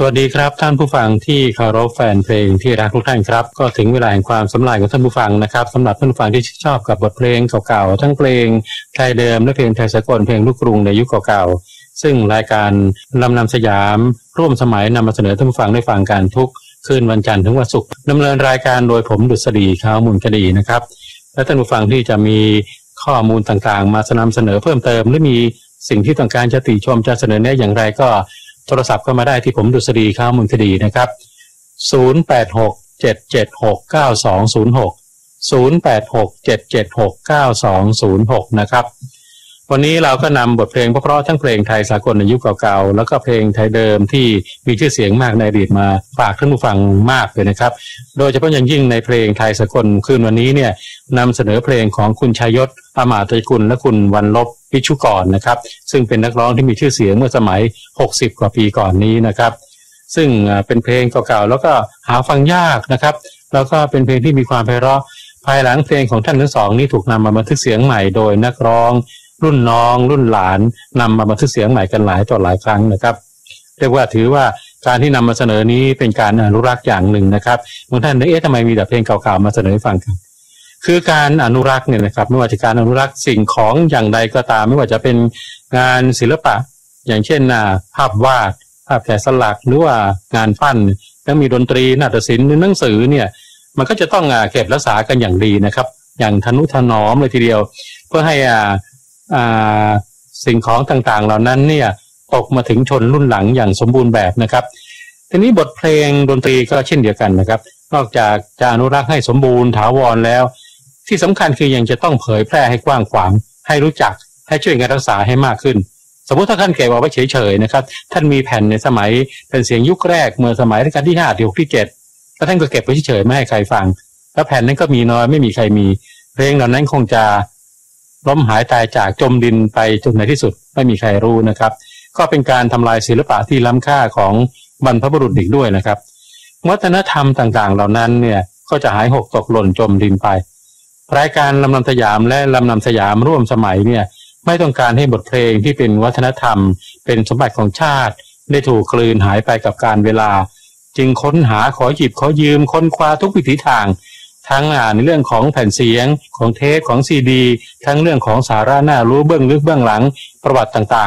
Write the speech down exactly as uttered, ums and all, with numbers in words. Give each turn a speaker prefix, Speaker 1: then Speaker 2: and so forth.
Speaker 1: วัสดีครับท่านผู้ฟังที่เคารพแฟนเพลงที่รักทุกท่านครับก็ถึงเวลาแห่งความสำราญของท่านผู้ฟังนะครับสำหรับท่านผู้ฟังที่ชอบกับบทเพลงเก่าๆทั้งเพลงไทยเดิมและเพลงไทยสากลเพลงลูกกรุงในยุคเก่าๆซึ่งรายการลำนำสยามร่วมสมัยนำมาเสนอท่านผู้ฟังได้ฟังกันทุกคืนวันจันทร์ถึงวันศุกร์ดำเนินรายการโดยผมดุษฎีขาวมูลคดีนะครับและท่านผู้ฟังที่จะมีข้อมูลต่างๆมานำเสนอเพิ่มเติมหรือมีสิ่งที่ต้องการจะติชมจะเสนอแนะอย่างไรก็โทรศัพท์เข้ามาได้ที่ผมดุษฎีข้าวมูลคดีนะครับศูนย์ แปด หก เจ็ด เจ็ด หก เก้า สอง ศูนย์ หก ศูนย์ แปด หก เจ็ด เจ็ด หก เก้า สอง ศูนย์ หกนะครับวันนี้เราก็นำบทเพลงเพราะๆทั้งเพลงไทยสากลในยุคเก่าๆแล้วก็เพลงไทยเดิมที่มีชื่อเสียงมากในอดีตมาฝากท่านผู้ฟังมากเลยนะครับโดยเฉพาะอย่างยิ่งในเพลงไทยสากลคืนวันนี้เนี่ยนำเสนอเพลงของคุณชัยยศอมาตยกุลและคุณวรรณลบพิชุกรนะครับซึ่งเป็นนักร้องที่มีชื่อเสียงเมื่อสมัยหกสิบกว่าปีก่อนนี้นะครับซึ่งเป็นเพลงเก่าๆแล้วก็หาฟังยากนะครับแล้วก็เป็นเพลงที่มีความไพเราะภายหลังเพลงของท่านทั้งสองนี้ถูกนำมาบันทึกเสียงใหม่โดยนักร้องรุ่นน้องรุ่นหลานนำมาบันทึกเสียงใหม่กันหลายต่อหลายครั้งนะครับเรียกว่าถือว่าการที่นำมาเสนอนี้เป็นการอนุรักษ์อย่างหนึ่งนะครับบางท่านนึกเอ๊ะทำไมมีแต่เพลงเก่าๆมาเสนอให้ฟังกันคือการอนุรักษ์เนี่ยนะครับไม่ว่าจะการอนุรักษ์สิ่งของอย่างใดก็ตามไม่ว่าจะเป็นงานศิลปะอย่างเช่นภาพวาดภาพแกะสลักหรือว่างานปั้นแล้วมีดนตรีนาฏศิลป์หรือหนังสือเนี่ยมันก็จะต้องเก็บรักษากันอย่างดีนะครับอย่างทนุถนอมเลยทีเดียวเพื่อให้อ่าสิ่งของต่างๆเหล่านั้นเนี่ยตกมาถึงชนรุ่นหลังอย่างสมบูรณ์แบบนะครับทีนี้บทเพลงดนตรีก็เช่นเดียวกันนะครับนอกจากจะอนุรักษ์ให้สมบูรณ์ถาวรแล้วที่สำคัญคือยังจะต้องเผยแพร่ให้กว้างขวางให้รู้จักให้ช่วยกันรักษาให้มากขึ้นสมมติถ้าท่านเก็บเอาไว้เฉยๆนะครับท่านมีแผ่นในสมัยเป็นเสียงยุคแรกเมื่อสมัยรัชกาลที่ห้าที่หกที่เจ็ดแล้วท่านก็เก็บไว้เฉยๆไม่ให้ใครฟังแล้วแผ่นนั้นก็มีน้อยไม่มีใครมีเพลงเหล่านั้นคงจะล้มหายตายจากจมดินไปจนในที่สุดไม่มีใครรู้นะครับก็เป็นการทำลายศิลปะที่ล้ำค่าของบรรพบุรุษอีกด้วยนะครับวัฒนธรรมต่างๆเหล่านั้นเนี่ยก็จะหายหกตกหล่นจมดินไปรายการลำนำสยามและลำนำสยามร่วมสมัยเนี่ยไม่ต้องการให้บทเพลงที่เป็นวัฒนธรรมเป็นสมบัติของชาติได้ถูกกลืนหายไปกับการเวลาจึงค้นหาขอหยิบขอยืมค้นคว้าทุกวิถีทางทั้งในเรื่องของแผ่นเสียงของเทปของซีดีทั้งเรื่องของสาระน่ารู้เบื้องลึกเบื้องหลังประวัติต่างๆ